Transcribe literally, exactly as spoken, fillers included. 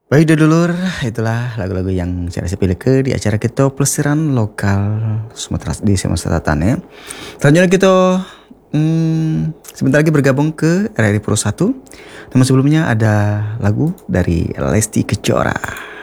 Baik dulur, itulah lagu-lagu yang saya pilih ke di acara kita pelesiran lokal Sumatera di Sumatera Selatan ya. Selanjutnya kita hmm, sebentar lagi bergabung ke R R I Pro satu. Namun sebelumnya ada lagu dari Lesti Kejora.